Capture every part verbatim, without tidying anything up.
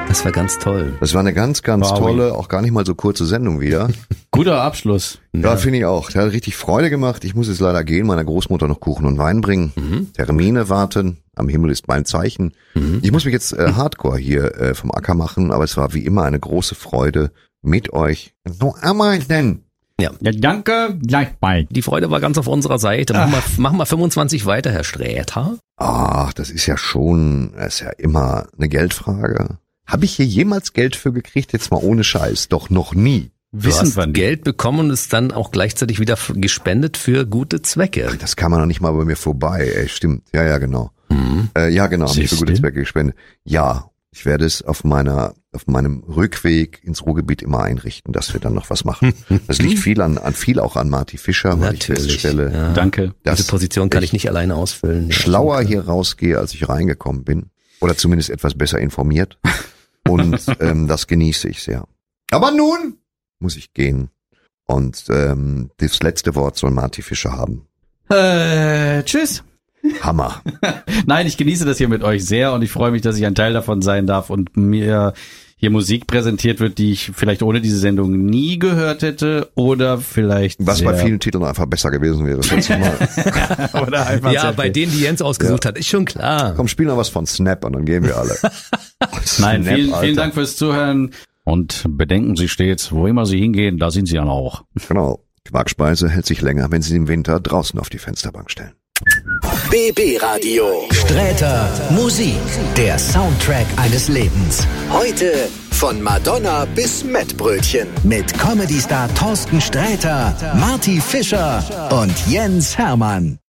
Das war ganz toll. Das war eine ganz, ganz wow. tolle, auch gar nicht mal so kurze Sendung wieder. Guter Abschluss. Ja, ja finde ich auch. Der hat richtig Freude gemacht. Ich muss jetzt leider gehen, meiner Großmutter noch Kuchen und Wein bringen. Mhm. Termine warten. Am Himmel ist mein Zeichen. Mhm. Ich muss mich jetzt äh, hardcore hier äh, vom Acker machen, aber es war wie immer eine große Freude mit euch. So ammer ich denn? Ja. ja, danke, gleich bald. Die Freude war ganz auf unserer Seite. Machen wir, machen wir fünfundzwanzig weiter, Herr Sträter. Ach, das ist ja schon, das ist ja immer eine Geldfrage. Habe ich hier jemals Geld für gekriegt? Jetzt mal ohne Scheiß. Doch noch nie. Du Wissen hast wir Geld bekommen und es dann auch gleichzeitig wieder gespendet für gute Zwecke. Ach, das kam noch nicht mal bei mir vorbei. Ey, stimmt. Ja, ja, genau. Mhm. Äh, ja, genau. Habe ich für gute Zwecke gespendet. Ja, ich werde es auf meiner, auf meinem Rückweg ins Ruhrgebiet immer einrichten, dass wir dann noch was machen. Das liegt viel an, an viel auch an Marty Fischer, weil Natürlich. ich feststelle, ja. Danke. Diese Position kann ich nicht alleine ausfüllen. Schlauer hier rausgehe, als ich reingekommen bin. Oder zumindest etwas besser informiert. Und ähm, das genieße ich sehr. Aber nun muss ich gehen. Und ähm, das letzte Wort soll Marty Fischer haben. Äh, tschüss. Hammer. Nein, ich genieße das hier mit euch sehr und ich freue mich, dass ich ein Teil davon sein darf und mir hier Musik präsentiert wird, die ich vielleicht ohne diese Sendung nie gehört hätte oder vielleicht was bei vielen Titeln einfach besser gewesen wäre. Das letzte Mal. oder einfach ja, bei denen, die Jens ausgesucht ja. hat, ist schon klar. Komm, spiel noch was von Snap und dann gehen wir alle. Nein, Snap, vielen, vielen Dank fürs Zuhören und bedenken Sie stets, wo immer Sie hingehen, da sind Sie dann auch. Genau. Quarkspeise hält sich länger, wenn Sie im Winter draußen auf die Fensterbank stellen. B B Radio. Sträter Musik, der Soundtrack eines Lebens. Heute von Madonna bis Mettbrötchen. Mit Comedy-Star Thorsten Sträter, Marty Fischer und Jens Hermann.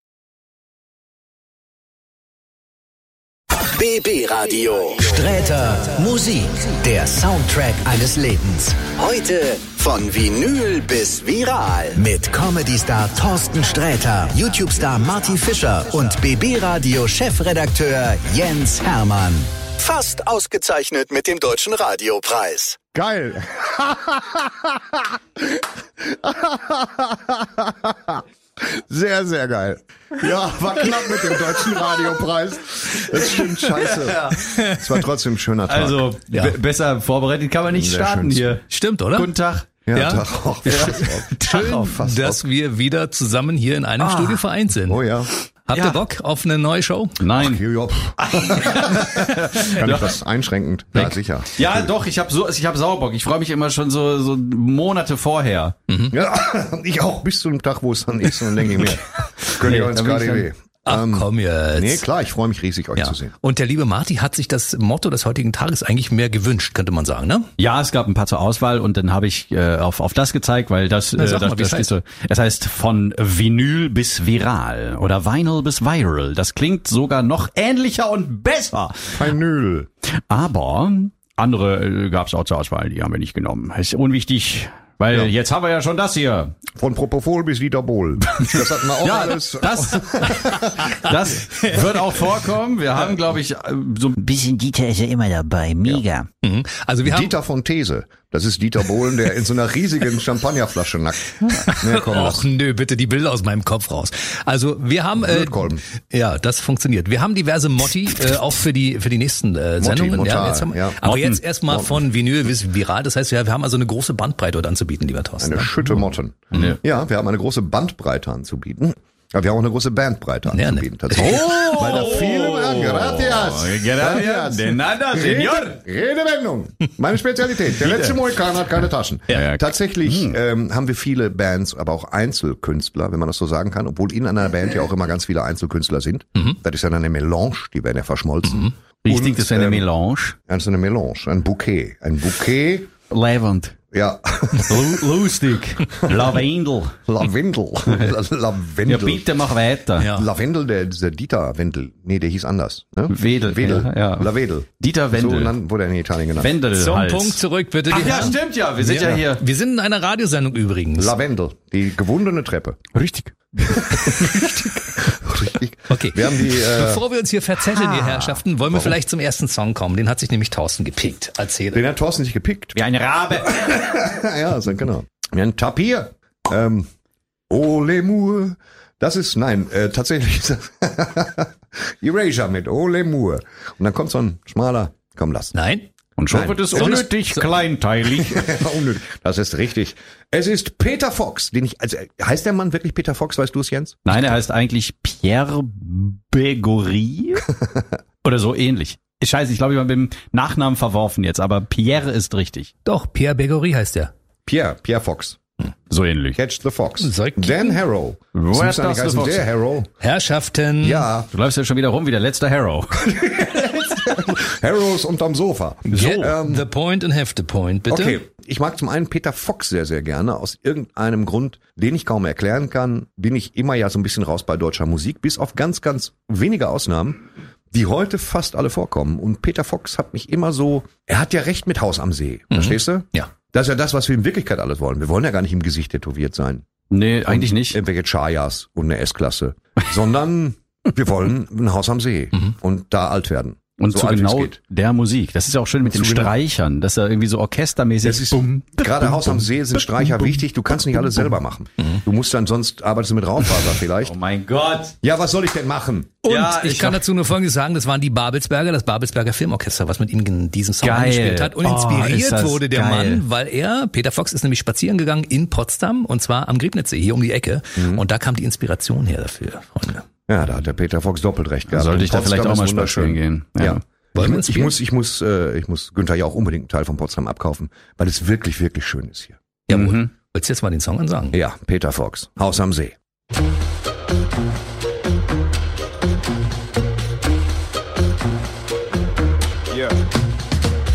B B Radio. Sträter Musik, der Soundtrack eines Lebens. Heute von Vinyl bis viral. Mit Comedy-Star Thorsten Sträter, YouTube-Star Marty Fischer und B B Radio Chefredakteur Jens Hermann. Fast ausgezeichnet mit dem Deutschen Radiopreis. Geil. Sehr, sehr geil. Ja, war knapp mit dem Deutschen Radiopreis. Das stimmt, scheiße. Es war trotzdem ein schöner Tag. Also, ja. b- besser vorbereitet kann man nicht sehr starten schön. Hier. Stimmt, oder? Guten Tag. Ja, ja. Tag auf. Ja. Tag Schön, auf, fast dass auf. wir wieder zusammen hier in einem ah. Studio vereint sind. Oh ja. Habt ja. ihr Bock auf eine neue Show? Nein. Ach, kann ich das einschränkend? Ja, sicher. Ja, Natürlich. doch, ich habe so, ich habe Sauerbock. Ich freue mich immer schon so, so Monate vorher. Mhm. Ja, ich auch bis zum Tag, wo es dann ist, und dann denke ich mir, gönn ich uns K D W. Ach ähm, komm jetzt. Nee, klar, ich freue mich riesig, euch ja. zu sehen. Und der liebe Marty hat sich das Motto des heutigen Tages eigentlich mehr gewünscht, könnte man sagen, ne? Ja, es gab ein paar zur Auswahl und dann habe ich äh, auf auf das gezeigt, weil das Na, äh, sag das, mal, wie das es heißt. so, es heißt von Vinyl bis viral oder Vinyl bis viral. Das klingt sogar noch ähnlicher und besser. Vinyl. Aber andere äh, gab es auch zur Auswahl, die haben wir nicht genommen. Ist unwichtig. Weil ja. jetzt haben wir ja schon das hier. Von Propofol bis Dieter Bohlen. Das hatten wir auch ja, alles. Das, das wird auch vorkommen. Wir haben, glaube ich, so ein bisschen Dieter ist ja immer dabei. Mega. Ja. Mhm. Also wir haben Dieter von These. Das ist Dieter Bohlen, der in so einer riesigen Champagnerflasche nackt. Nee, komm, Och nö, bitte die Bilder aus meinem Kopf raus. Also wir haben äh, ja, das funktioniert. Wir haben diverse Motti äh, auch für die für die nächsten äh, Sendungen. Motti, ja, jetzt haben, ja. Aber Motten. jetzt erstmal von Vinyl bis viral. Das heißt, ja, wir haben also eine große Bandbreite dort anzubieten, lieber Thorsten. Eine Schütte Motten. Mhm. Ja, wir haben eine große Bandbreite anzubieten. Ja, wir haben auch eine große Bandbreite Ja, anzubieten. ne. Tatsächlich. Oh, Weil da viele... Gracias. Gracias. De nada, señor. Redewendung. Meine Spezialität. Der letzte Mohikan hat keine Taschen. Ja, ja. Tatsächlich Hm. ähm, haben wir viele Bands, aber auch Einzelkünstler, wenn man das so sagen kann, obwohl in einer Band ja auch immer ganz viele Einzelkünstler sind. Mhm. Das ist ja eine Melange, die werden ja verschmolzen. Mhm. Richtig, Und, das ist eine ähm, Melange. Das ist eine Melange, ein Bouquet. Ein Bouquet, Lavend. ja, Lustig. Lavendel. Lavendel. Lavendel. Ja, bitte mach weiter. Ja. Lavendel, der, dieser Dieter Wendel, nee, der hieß anders. Ne? Wedel. Wedel. Ja, ja. Lavendel. Dieter Wendel. So nan- wurde er in Italien genannt. Wendel. Zum Hals. Punkt zurück, bitte. Ach die ja, Herren. stimmt ja. Wir sind ja, ja hier. Wir sind in einer Radiosendung übrigens. Lavendel, die gewundene Treppe. Richtig. Richtig. Okay. Wir haben die, äh, Bevor wir uns hier verzetteln, die Herrschaften, wollen wir vielleicht zum ersten Song kommen. Den hat sich nämlich Thorsten gepickt. Erzähle. den hat Thorsten sich gepickt. Wie ein Rabe. Ja, so, genau. Wir haben ein Tapir. Ähm, Oh Lemur. Das ist, nein, äh, tatsächlich ist das Erasure mit Oh Lemur. Und dann kommt so ein schmaler, komm, lass. Nein? Und schon Nein. wird es unnötig kleinteilig. Unnötig. Das ist richtig. Es ist Peter Fox, den ich, also heißt der Mann wirklich Peter Fox, weißt du es, Jens? Nein, er heißt eigentlich Pierre Begory oder so ähnlich. Scheiße, ich glaube, ich habe mit dem Nachnamen verworfen jetzt, aber Pierre ist richtig. Doch, Pierre Begory heißt er. Pierre, Pierre Fox. So ähnlich. Catch the Fox. Soll ich- Dan Harrow. Where Das muss does eigentlich the heißen, Fox- der Harrow. Herrschaften. Ja, Du läufst ja schon wieder rum wie der letzte Harrow. Harrow ist unterm Sofa. Get ähm, the point and have the point, bitte. Okay, ich mag zum einen Peter Fox sehr, sehr gerne. Aus irgendeinem Grund, den ich kaum erklären kann, bin ich immer ja so ein bisschen raus bei deutscher Musik, bis auf ganz, ganz wenige Ausnahmen, die heute fast alle vorkommen. Und Peter Fox hat mich immer so, er hat ja recht mit Haus am See, Mhm. verstehst du? Ja. Das ist ja das, was wir in Wirklichkeit alles wollen. Wir wollen ja gar nicht im Gesicht tätowiert sein. Nee, eigentlich nicht. Irgendwelche Chayas und eine S-Klasse. Sondern wir wollen ein Haus am See und da alt werden. Und so zu alt, wie es genau geht. der Musik. Das ist ja auch schön mit den Zu genau- Streichern, dass er irgendwie so orchestermäßig. Das ist, Bum, gerade bum, Haus am bum, See sind bum, Streicher bum, wichtig. Du kannst nicht alles selber machen. Du musst dann sonst, arbeitest du mit Raufaser vielleicht. Oh mein Gott. Ja, was soll ich denn machen? Und Ja, ich, ich kann hab- dazu nur Folgendes sagen, das waren die Babelsberger, das Babelsberger Filmorchester, was mit ihnen diesen Song Geil. gespielt hat. Und Oh, inspiriert ist das wurde der geil. Mann, weil er, Peter Fox ist nämlich spazieren gegangen in Potsdam, und zwar am Griebnitzsee, hier um die Ecke. Und da kam die Inspiration her dafür, Freunde. Ja, da hat der Peter Fox doppelt recht gehabt. Sollte ich da Potsdam vielleicht auch ist mal wunderschön. spazieren gehen. Ja. Ja. Wollen wir ich, uns ich spielen? muss, ich muss, äh, ich muss Günther ja auch unbedingt einen Teil von Potsdam abkaufen, weil es wirklich, wirklich schön ist hier. Jawohl. Mhm. Willst du jetzt mal den Song ansagen? Ja, Peter Fox, Haus am See.